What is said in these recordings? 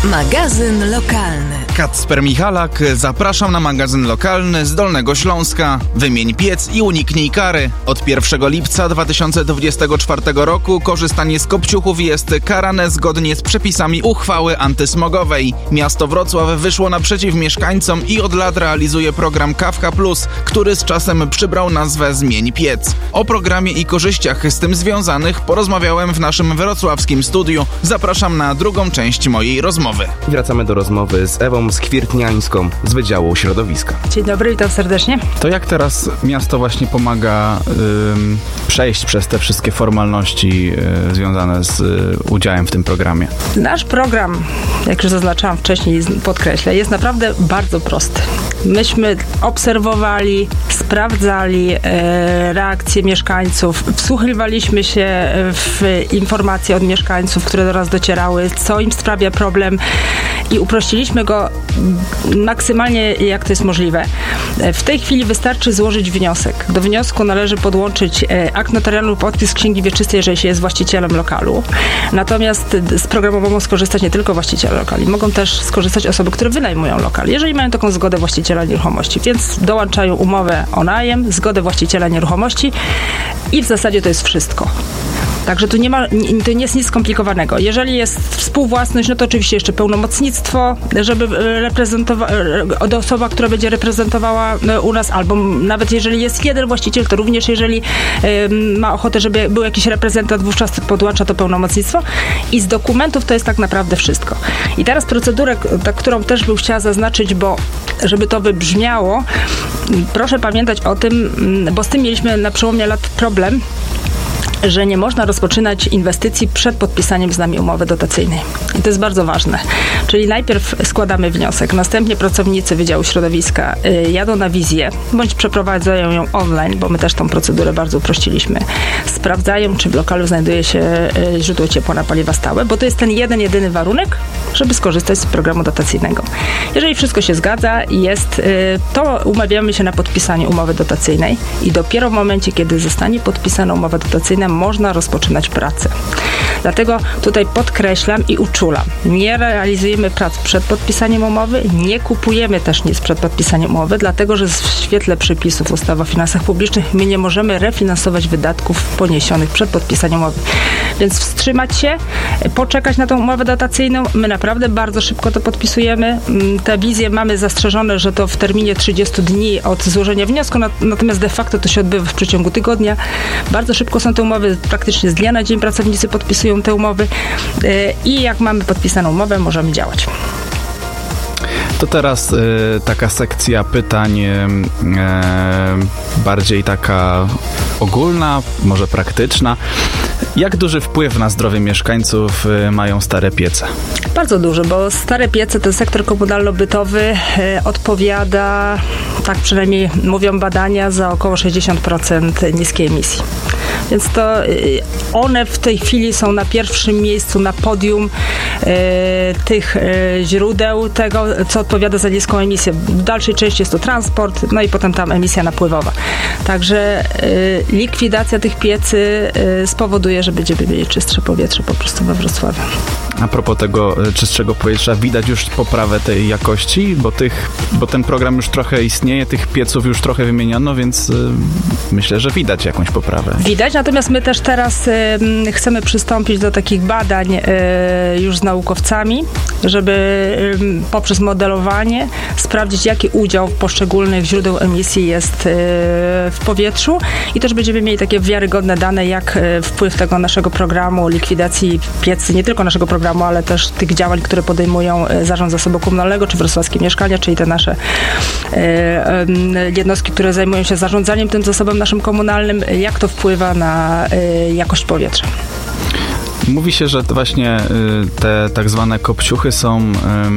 Magazyn lokalny. Kacper Michalak, zapraszam na magazyn lokalny z Dolnego Śląska. Wymień piec i uniknij kary. Od 1 lipca 2024 roku korzystanie z kopciuchów jest karane zgodnie z przepisami uchwały antysmogowej. Miasto Wrocław wyszło naprzeciw mieszkańcom i od lat realizuje program Kawka Plus, który z czasem przybrał nazwę Zmień piec. O programie i korzyściach z tym związanych porozmawiałem w naszym wrocławskim studiu. Zapraszam na drugą część mojej rozmowy. Wracamy do rozmowy z Ewą Skwirtniańską z Wydziału Środowiska. Dzień dobry, witam serdecznie. To jak teraz miasto właśnie pomaga przejść przez te wszystkie formalności związane z udziałem w tym programie? Nasz program, jak już zaznaczałam wcześniej, podkreślę, jest naprawdę bardzo prosty. Myśmy obserwowali, sprawdzali reakcje mieszkańców, wsłuchiwaliśmy się w informacje od mieszkańców, które do nas docierały, co im sprawia problem i uprościliśmy go maksymalnie, jak to jest możliwe. W tej chwili wystarczy złożyć wniosek. Do wniosku należy podłączyć akt notarialny lub podpis księgi wieczystej, jeżeli się jest właścicielem lokalu. Natomiast z programu mogą skorzystać nie tylko właściciele lokali, mogą też skorzystać osoby, które wynajmują lokal, jeżeli mają taką zgodę właściciela nieruchomości. Więc dołączają umowę o najem, zgodę właściciela nieruchomości i w zasadzie to jest wszystko. Także tu to nie jest nic skomplikowanego. Jeżeli jest współwłasność, no to oczywiście jeszcze pełnomocnictwo, żeby osoba, która będzie reprezentowała u nas, albo nawet jeżeli jest jeden właściciel, to również jeżeli ma ochotę, żeby był jakiś reprezentant, wówczas podłącza to pełnomocnictwo. I z dokumentów to jest tak naprawdę wszystko. I teraz procedurę, którą też bym chciała zaznaczyć, bo żeby to wybrzmiało, proszę pamiętać o tym, bo z tym mieliśmy na przełomie lat problem, że nie można rozpoczynać inwestycji przed podpisaniem z nami umowy dotacyjnej. I to jest bardzo ważne. Czyli najpierw składamy wniosek, następnie pracownicy Wydziału Środowiska jadą na wizję, bądź przeprowadzają ją online, bo my też tą procedurę bardzo uprościliśmy. Sprawdzają, czy w lokalu znajduje się źródło ciepła na paliwa stałe, bo to jest ten jedyny warunek, żeby skorzystać z programu dotacyjnego. Jeżeli wszystko się zgadza, to umawiamy się na podpisanie umowy dotacyjnej i dopiero w momencie, kiedy zostanie podpisana umowa dotacyjna, można rozpoczynać pracę. Dlatego tutaj podkreślam i uczulam. Nie realizujemy prac przed podpisaniem umowy, nie kupujemy też nic przed podpisaniem umowy, dlatego że w świetle przepisów ustawy o finansach publicznych my nie możemy refinansować wydatków poniesionych przed podpisaniem umowy. Więc wstrzymać się, poczekać na tą umowę dotacyjną. My naprawdę bardzo szybko to podpisujemy. Te wizje mamy zastrzeżone, że to w terminie 30 dni od złożenia wniosku, natomiast de facto to się odbywa w przeciągu tygodnia. Bardzo szybko są te umowy, praktycznie z dnia na dzień pracownicy podpisują te umowy i jak mamy podpisaną umowę, możemy działać. To teraz taka sekcja pytań bardziej taka ogólna, może praktyczna. Jak duży wpływ na zdrowie mieszkańców mają stare piece? Bardzo duży, bo stare piece, ten sektor komunalno-bytowy odpowiada, tak przynajmniej mówią badania, za około 60% niskiej emisji. Więc to one w tej chwili są na pierwszym miejscu, na podium tych źródeł tego, co odpowiada za niską emisję. W dalszej części jest to transport, no i potem tam emisja napływowa. Także likwidacja tych piecy spowoduje, że będziemy mieli czystsze powietrze po prostu we Wrocławiu. A propos tego czystszego powietrza, widać już poprawę tej jakości, bo ten program już trochę istnieje, tych pieców już trochę wymieniono, więc myślę, że widać jakąś poprawę. Widać, natomiast my też teraz chcemy przystąpić do takich badań już z naukowcami, żeby poprzez modelowanie sprawdzić, jaki udział poszczególnych źródeł emisji jest w powietrzu i też będziemy mieli takie wiarygodne dane, jak wpływ tego naszego programu likwidacji piecy, nie tylko naszego programu, ale też tych działań, które podejmują Zarząd Zasobu Komunalnego, czy Wrocławskie Mieszkania, czyli te nasze jednostki, które zajmują się zarządzaniem tym zasobem naszym komunalnym, jak to wpływa na jakość powietrza. Mówi się, że właśnie te tak zwane kopciuchy są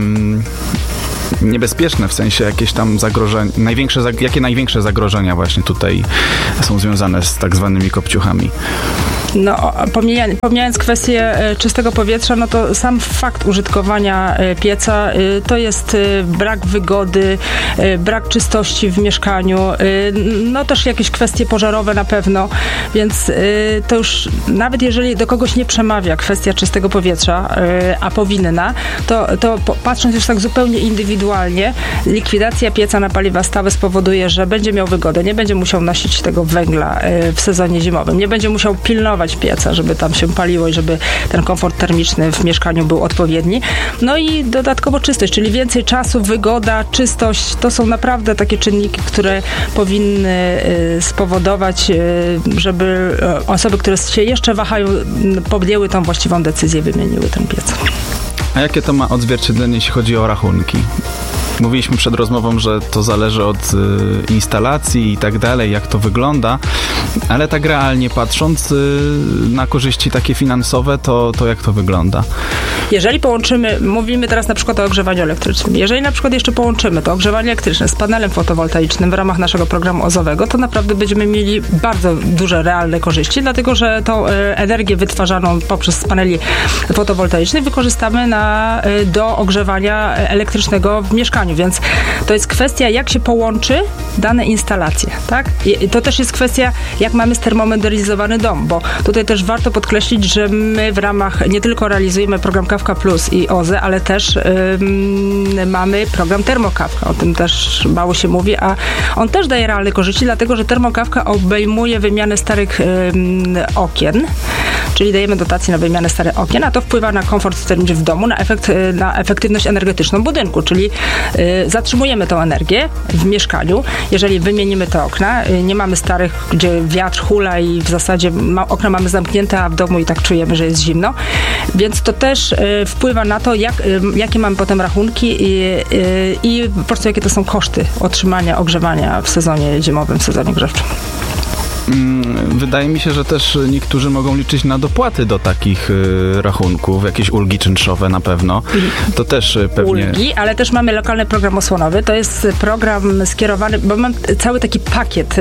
niebezpieczne, w sensie jakieś tam zagrożenia, jakie największe zagrożenia właśnie tutaj są związane z tak zwanymi kopciuchami? No, pomijając kwestię czystego powietrza, no to sam fakt użytkowania pieca to jest brak wygody, brak czystości w mieszkaniu, no też jakieś kwestie pożarowe na pewno, więc to już nawet jeżeli do kogoś nie przemawia kwestia czystego powietrza, a powinna, to patrząc już tak zupełnie indywidualnie, likwidacja pieca na paliwa stałe spowoduje, że będzie miał wygodę, nie będzie musiał nosić tego węgla w sezonie zimowym, nie będzie musiał pilnować pieca, żeby tam się paliło i żeby ten komfort termiczny w mieszkaniu był odpowiedni. No i dodatkowo czystość, czyli więcej czasu, wygoda, czystość, to są naprawdę takie czynniki, które powinny spowodować, żeby osoby, które się jeszcze wahają, podjęły tą właściwą decyzję, wymieniły ten piec. A jakie to ma odzwierciedlenie, jeśli chodzi o rachunki? Mówiliśmy przed rozmową, że to zależy od instalacji i tak dalej, jak to wygląda, ale tak realnie patrząc na korzyści takie finansowe, to jak to wygląda? Jeżeli połączymy, mówimy teraz na przykład o ogrzewaniu elektrycznym, jeżeli na przykład jeszcze połączymy to ogrzewanie elektryczne z panelem fotowoltaicznym w ramach naszego programu OZE-owego, to naprawdę będziemy mieli bardzo duże realne korzyści, dlatego że tą energię wytwarzaną poprzez paneli fotowoltaicznych wykorzystamy do ogrzewania elektrycznego w mieszkaniu, więc to jest kwestia, jak się połączy dane instalacje, tak? I to też jest kwestia, jak mamy stermomoderlizowany dom, bo tutaj też warto podkreślić, że my w ramach nie tylko realizujemy program Kawka Plus i OZE, ale też mamy program Termokawka, o tym też mało się mówi, a on też daje realne korzyści, dlatego że Termokawka obejmuje wymianę starych okien, czyli dajemy dotacje na wymianę starych okien, a to wpływa na komfort termiczny w domu, na efektywność energetyczną budynku, czyli zatrzymujemy tą energię w mieszkaniu. Jeżeli wymienimy te okna, nie mamy starych, gdzie wiatr hula i w zasadzie okna mamy zamknięte, a w domu i tak czujemy, że jest zimno. Więc to też wpływa na to, jakie mamy potem rachunki i po prostu jakie to są koszty otrzymania ogrzewania w sezonie zimowym, w sezonie grzewczym. Wydaje mi się, że też niektórzy mogą liczyć na dopłaty do takich rachunków, jakieś ulgi czynszowe na pewno. To też pewnie... Ulgi, ale też mamy lokalny program osłonowy. To jest program skierowany, bo mam cały taki pakiet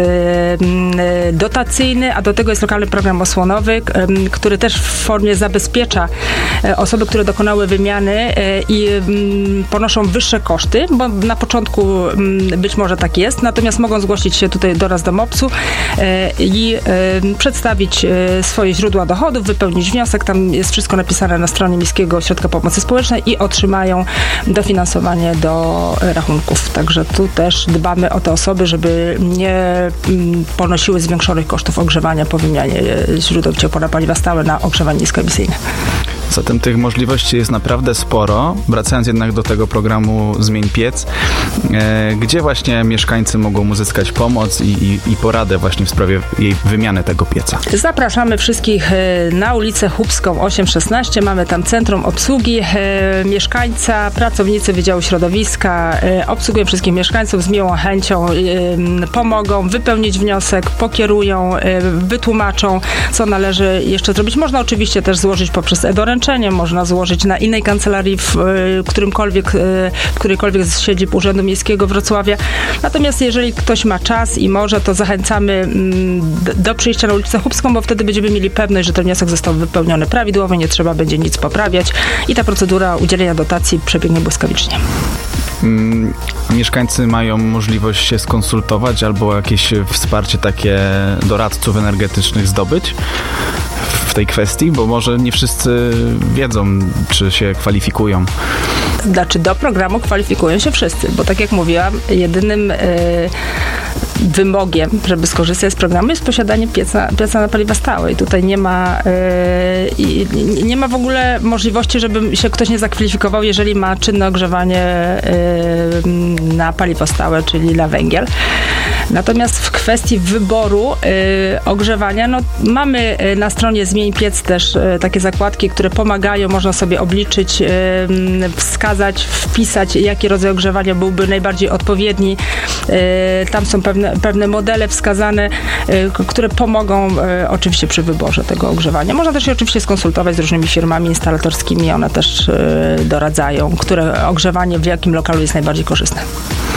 dotacyjny, a do tego jest lokalny program osłonowy, który też w formie zabezpiecza osoby, które dokonały wymiany i ponoszą wyższe koszty, bo na początku być może tak jest, natomiast mogą zgłosić się tutaj do nas do MOPS-u i przedstawić swoje źródła dochodów, wypełnić wniosek, tam jest wszystko napisane na stronie Miejskiego Ośrodka Pomocy Społecznej i otrzymają dofinansowanie do rachunków. Także tu też dbamy o te osoby, żeby nie ponosiły zwiększonych kosztów ogrzewania po wymianie źródeł ciepła na paliwa stałe na ogrzewanie niskoemisyjne. Zatem tych możliwości jest naprawdę sporo. Wracając jednak do tego programu Zmień Piec, gdzie właśnie mieszkańcy mogą uzyskać pomoc i poradę właśnie w sprawie jej wymiany tego pieca? Zapraszamy wszystkich na ulicę Chubską 8-16. Mamy tam centrum obsługi mieszkańca, pracownicy Wydziału Środowiska obsługują wszystkich mieszkańców z miłą chęcią, pomogą wypełnić wniosek, pokierują, wytłumaczą, co należy jeszcze zrobić. Można oczywiście też złożyć poprzez e-doręczenie, można złożyć na innej kancelarii w którejkolwiek z siedzib Urzędu Miejskiego Wrocławia. Natomiast jeżeli ktoś ma czas i może, to zachęcamy do przyjścia na ulicę Chubską, bo wtedy będziemy mieli pewność, że ten wniosek został wypełniony prawidłowo, nie trzeba będzie nic poprawiać i ta procedura udzielenia dotacji przebiegnie błyskawicznie. Mieszkańcy mają możliwość się skonsultować albo jakieś wsparcie takie doradców energetycznych zdobyć w tej kwestii, bo może nie wszyscy wiedzą, czy się kwalifikują. Znaczy do programu kwalifikują się wszyscy, bo tak jak mówiłam, jedynym wymogiem, żeby skorzystać z programu, jest posiadanie pieca na paliwa stałe. I tutaj nie ma w ogóle możliwości, żeby się ktoś nie zakwalifikował, jeżeli ma czynne ogrzewanie na paliwo stałe, czyli na węgiel. Natomiast w kwestii wyboru ogrzewania, no, mamy na stronie Zmień Piec też takie zakładki, które pomagają, można sobie obliczyć, wskazać, wpisać, jaki rodzaj ogrzewania byłby najbardziej odpowiedni. Tam są pewne modele wskazane, które pomogą oczywiście przy wyborze tego ogrzewania. Można też się oczywiście skonsultować z różnymi firmami instalatorskimi, one też doradzają, które ogrzewanie w jakim lokalu jest najbardziej korzystne.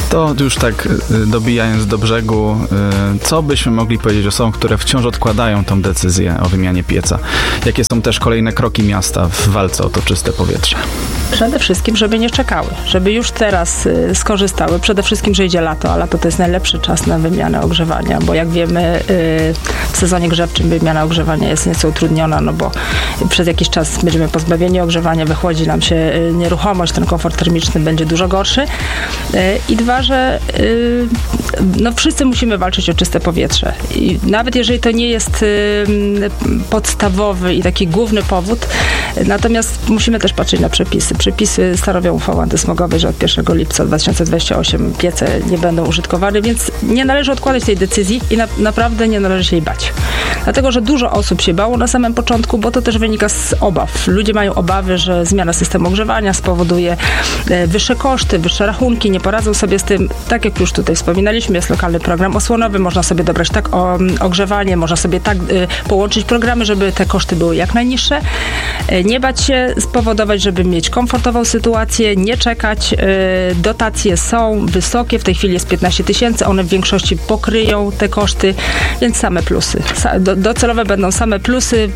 To już tak dobijając do brzegu, co byśmy mogli powiedzieć osobom, które wciąż odkładają tą decyzję o wymianie pieca? Jakie są też kolejne kroki miasta w walce o to czyste powietrze? Przede wszystkim, żeby nie czekały, żeby już teraz skorzystały. Przede wszystkim, że idzie lato, a lato to jest najlepszy czas na wymianę ogrzewania, bo jak wiemy, w sezonie grzewczym wymiana ogrzewania jest nieco utrudniona, no bo przez jakiś czas będziemy pozbawieni ogrzewania, wychłodzi nam się nieruchomość, ten komfort termiczny będzie dużo gorszy. I dwa, że no wszyscy musimy walczyć o czyste powietrze. I nawet jeżeli to nie jest podstawowy i taki główny powód, natomiast musimy też patrzeć na przepisy. Przepisy stanowią uchwały antysmogowej, że od 1 lipca 2028 piece nie będą użytkowane, więc nie należy odkładać tej decyzji i naprawdę nie należy się jej bać. Dlatego, że dużo osób się bało na samym początku, bo to też wynika z obaw. Ludzie mają obawy, że zmiana systemu ogrzewania spowoduje wyższe koszty, wyższe rachunki, nie poradzą sobie z tym. Tak jak już tutaj wspominaliśmy, jest lokalny program osłonowy, można sobie dobrać tak ogrzewanie, można sobie tak połączyć programy, żeby te koszty były jak najniższe. Nie bać się, spowodować, żeby mieć komfortową sytuację, nie czekać. Dotacje są wysokie, w tej chwili jest 15 000, one w większości pokryją te koszty, więc same plusy. Docelowe będą same plusy.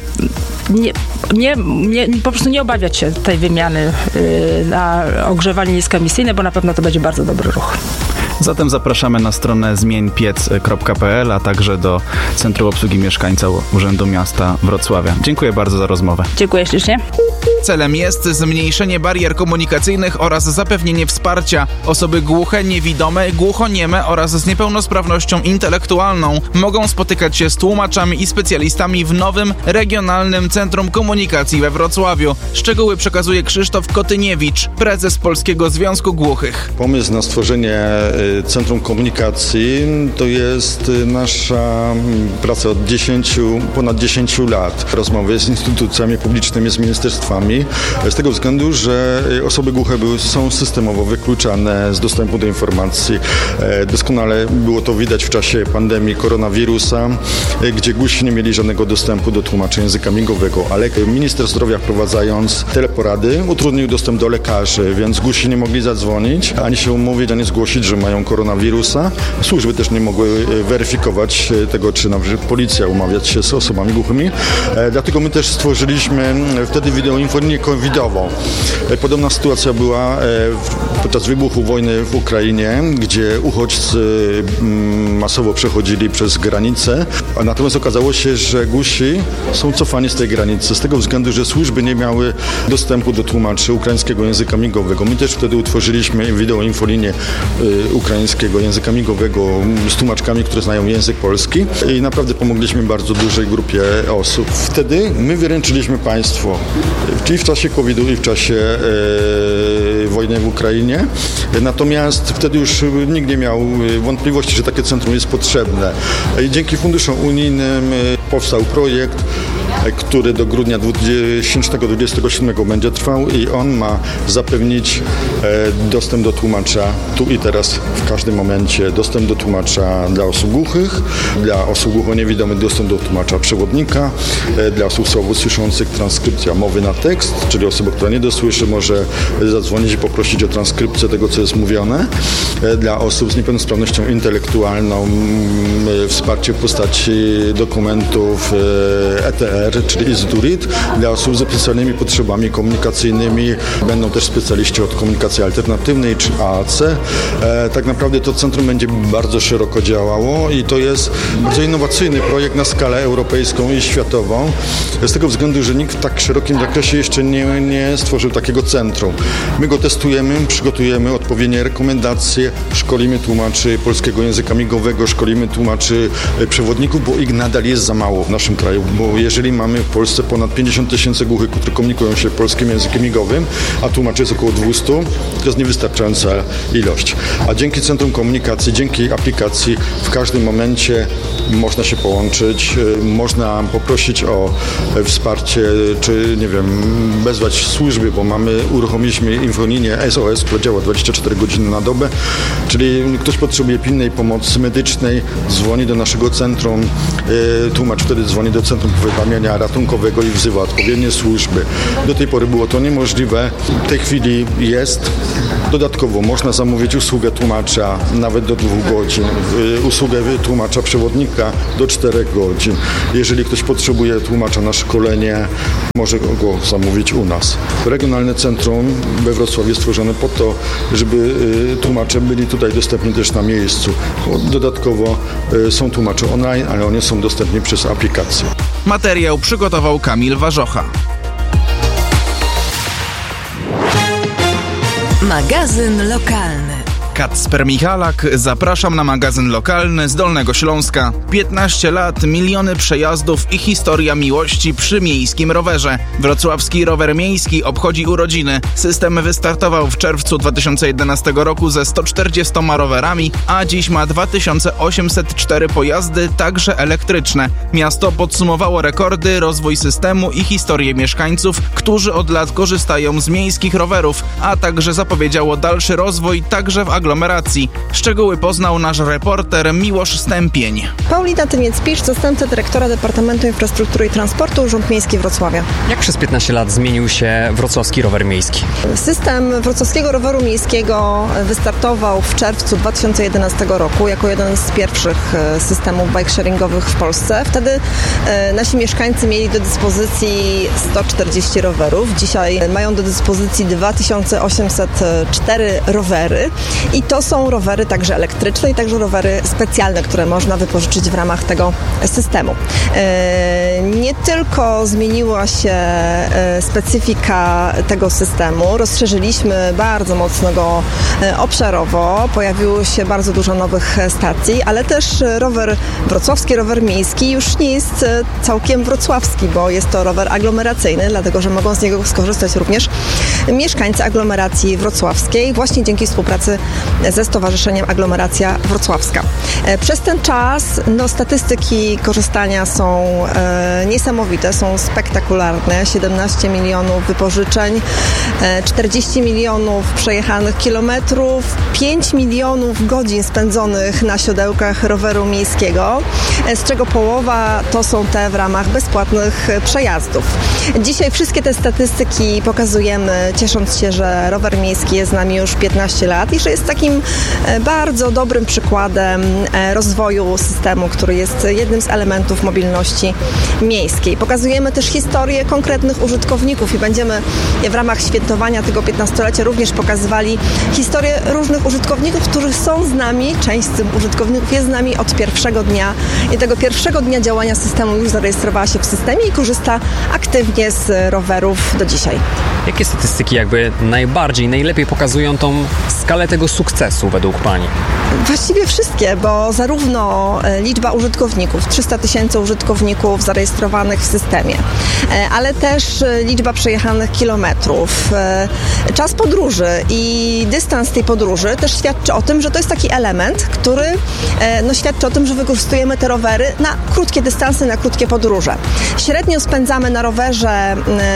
Po prostu nie obawiać się tej wymiany na ogrzewanie niskoemisyjne, bo na pewno to będzie bardzo dobry ruch. Zatem zapraszamy na stronę zmieńpiec.pl, a także do Centrum Obsługi Mieszkańca Urzędu Miasta Wrocławia. Dziękuję bardzo za rozmowę. Dziękuję ślicznie. Celem jest zmniejszenie barier komunikacyjnych oraz zapewnienie wsparcia. Osoby głuche, niewidome, głuchonieme oraz z niepełnosprawnością intelektualną mogą spotykać się z tłumaczami i specjalistami w nowym Regionalnym Centrum Komunikacji we Wrocławiu. Szczegóły przekazuje Krzysztof Kotyniewicz, prezes Polskiego Związku Głuchych. Pomysł na stworzenie Centrum Komunikacji to jest nasza praca od ponad 10 lat. Rozmowy z instytucjami publicznymi, z ministerstwami, z tego względu, że osoby głuche są systemowo wykluczane z dostępu do informacji. Doskonale było to widać w czasie pandemii koronawirusa, gdzie głusi nie mieli żadnego dostępu do tłumaczenia języka migowego, ale minister zdrowia, wprowadzając teleporady, utrudnił dostęp do lekarzy, więc głusi nie mogli zadzwonić, ani się umówić, ani zgłosić, że mają koronawirusa. Służby też nie mogły weryfikować tego, czy na przykład policja umawiać się z osobami głuchymi. Dlatego my też stworzyliśmy wtedy wideoinfonię covidową. Podobna sytuacja była podczas wybuchu wojny w Ukrainie, gdzie uchodźcy masowo przechodzili przez granicę, a natomiast okazało się, że głusi są cofani z tej granicy z tego względu, że służby nie miały dostępu do tłumaczy ukraińskiego języka migowego. My też wtedy utworzyliśmy wideoinfolinię ukraińskiego języka migowego z tłumaczkami, które znają język polski i naprawdę pomogliśmy bardzo dużej grupie osób. Wtedy my wyręczyliśmy państwo i w czasie COVID-u, i w czasie wojny w Ukrainie. Natomiast wtedy już nikt nie miał wątpliwości, że takie centrum jest potrzebne. I dzięki funduszom unijnym powstał projekt, który do grudnia 2027 będzie trwał i on ma zapewnić dostęp do tłumacza tu i teraz, w każdym momencie, dostęp do tłumacza dla osób głuchych, dla osób głuchoniewidomych dostęp do tłumacza przewodnika, dla osób słabosłyszących transkrypcja mowy na tekst, czyli osoba, która nie dosłyszy, może zadzwonić i poprosić o transkrypcję tego, co jest mówione, dla osób z niepełnosprawnością intelektualną wsparcie w postaci dokumentów ETR, czyli Izdurit. Dla osób z opisanymi potrzebami komunikacyjnymi będą też specjaliści od komunikacji alternatywnej czy AAC. Tak naprawdę to centrum będzie bardzo szeroko działało i to jest bardzo innowacyjny projekt na skalę europejską i światową. Z tego względu, że nikt w tak szerokim zakresie jeszcze nie stworzył takiego centrum. My go testujemy, przygotujemy odpowiednie rekomendacje, szkolimy tłumaczy polskiego języka migowego, szkolimy tłumaczy przewodników, bo ich nadal jest za mało w naszym kraju, bo jeżeli mamy w Polsce ponad 50 000 głuchych, którzy komunikują się polskim językiem migowym, a tłumaczy jest około 200, to jest niewystarczająca ilość. A dzięki Centrum Komunikacji, dzięki aplikacji w każdym momencie można się połączyć, można poprosić o wsparcie, czy nie wiem, wezwać służby, bo uruchomiliśmy infolinię SOS, która działa 24 godziny na dobę, czyli ktoś potrzebuje pilnej pomocy medycznej, dzwoni do naszego centrum, tłumacz wtedy dzwoni do centrum powiadamia powiadamiania ratunkowego i wzywa odpowiednie służby. Do tej pory było to niemożliwe. W tej chwili jest. Dodatkowo można zamówić usługę tłumacza nawet do 2 godzin, usługę tłumacza przewodnika do 4 godzin. Jeżeli ktoś potrzebuje tłumacza na szkolenie, może go zamówić u nas. Regionalne centrum we Wrocławiu jest stworzone po to, żeby tłumacze byli tutaj dostępni też na miejscu. Dodatkowo są tłumacze online, ale one są dostępni przez aplikację. Materiał przygotował Kamil Warzocha. Magazyn lokalny. Kacper Michalak, zapraszam na magazyn lokalny z Dolnego Śląska. 15 lat, miliony przejazdów i historia miłości przy miejskim rowerze. Wrocławski Rower Miejski obchodzi urodziny. System wystartował w czerwcu 2011 roku ze 140 rowerami, a dziś ma 2804 pojazdy, także elektryczne. Miasto podsumowało rekordy, rozwój systemu i historię mieszkańców, którzy od lat korzystają z miejskich rowerów, a także zapowiedziało dalszy rozwój także w aglomeracji. Szczegóły poznał nasz reporter Miłosz Stępień. Paulina Tyniec-Pisz, zastępca dyrektora Departamentu Infrastruktury i Transportu, Urząd Miejski Wrocławia. Jak przez 15 lat zmienił się wrocławski rower miejski? System wrocławskiego roweru miejskiego wystartował w czerwcu 2011 roku jako jeden z pierwszych systemów bike-sharingowych w Polsce. Wtedy nasi mieszkańcy mieli do dyspozycji 140 rowerów. Dzisiaj mają do dyspozycji 2804 rowery. I to są rowery także elektryczne i także rowery specjalne, które można wypożyczyć w ramach tego systemu. Nie tylko zmieniła się specyfika tego systemu, rozszerzyliśmy bardzo mocno go obszarowo, pojawiło się bardzo dużo nowych stacji, ale też wrocławski rower miejski już nie jest całkiem wrocławski, bo jest to rower aglomeracyjny, dlatego że mogą z niego skorzystać również mieszkańcy aglomeracji wrocławskiej, właśnie dzięki współpracy ze Stowarzyszeniem Aglomeracja Wrocławska. Przez ten czas statystyki korzystania są niesamowite, są spektakularne. 17 milionów wypożyczeń, 40 milionów przejechanych kilometrów, 5 milionów godzin spędzonych na siodełkach roweru miejskiego, z czego połowa to są te w ramach bezpłatnych przejazdów. Dzisiaj wszystkie te statystyki pokazujemy, ciesząc się, że rower miejski jest z nami już 15 lat i że jest takim bardzo dobrym przykładem rozwoju systemu, który jest jednym z elementów mobilności miejskiej. Pokazujemy też historię konkretnych użytkowników i będziemy w ramach świętowania tego 15-lecia również pokazywali historię różnych użytkowników, którzy są z nami, część z tych użytkowników jest z nami od pierwszego dnia i tego pierwszego dnia działania systemu już zarejestrowała się w systemie i korzysta aktywnie z rowerów do dzisiaj. Jakie statystyki najlepiej pokazują tą skalę tego sukcesu według Pani? Właściwie wszystkie, bo zarówno liczba użytkowników, 300 000 użytkowników zarejestrowanych w systemie, ale też liczba przejechanych kilometrów, czas podróży i dystans tej podróży też świadczy o tym, że to jest taki element, który świadczy o tym, że wykorzystujemy te rowery na krótkie dystanse, na krótkie podróże. Średnio spędzamy na rowerze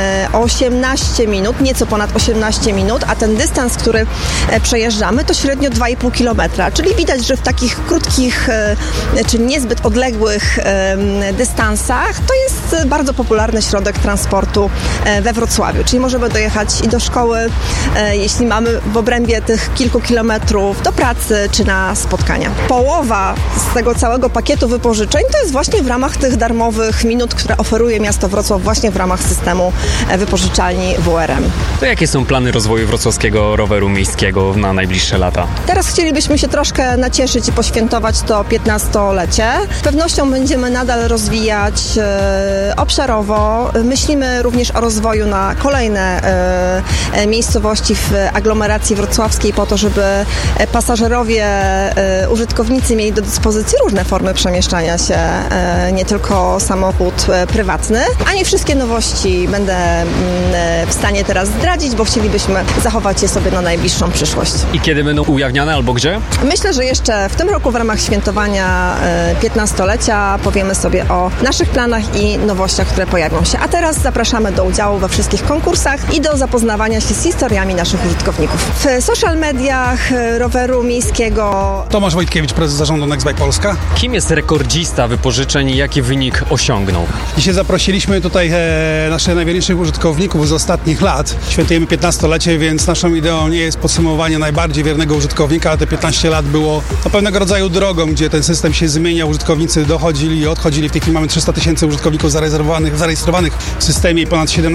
18 minut, nieco ponad 18 minut, a ten dystans, który przejeżdżamy, to średnio 2,5 kilometra, czyli widać, że w takich krótkich czy niezbyt odległych dystansach to jest bardzo popularny środek transportu we Wrocławiu, czyli możemy dojechać i do szkoły, jeśli mamy w obrębie tych kilku kilometrów, do pracy czy na spotkania. Połowa z tego całego pakietu wypożyczeń to jest właśnie w ramach tych darmowych minut, które oferuje miasto Wrocław właśnie w ramach systemu wypożyczalni WRM. To jakie są plany rozwoju wrocławskiego roweru miejskiego na najbliższe lata? Teraz chcielibyśmy się troszkę nacieszyć i poświętować to 15-lecie. Z pewnością będziemy nadal rozwijać obszarowo. Myślimy również o rozwoju na kolejne miejscowości w aglomeracji wrocławskiej po to, żeby pasażerowie, użytkownicy mieli do dyspozycji różne formy przemieszczania się, nie tylko samochód prywatny. A nie wszystkie nowości będę w stanie teraz zdradzić, bo chcielibyśmy zachować je sobie na najbliższą przyszłość. I kiedy będą ujawniane albo gdzie? Myślę, że jeszcze w tym roku w ramach świętowania 15-lecia powiemy sobie o naszych planach i nowościach, które pojawią się. A teraz zapraszamy do udziału we wszystkich konkursach i do zapoznawania się z historiami naszych użytkowników. W social mediach roweru miejskiego Tomasz Wojtkiewicz, prezes zarządu Nextbike Polska. Kim jest rekordzista wypożyczeń i jaki wynik osiągnął? Dzisiaj zaprosiliśmy tutaj naszych najwierniejszych użytkowników z ostatnich lat. Świętujemy 15-lecie, więc naszą ideą nie jest podsumowanie najbardziej wiernego użytkownika, ale te 15 lat było pewnego rodzaju drogą, gdzie ten system się zmienia, użytkownicy dochodzili i odchodzili. W tej chwili mamy 300 000 użytkowników zarejestrowanych w systemie i ponad 17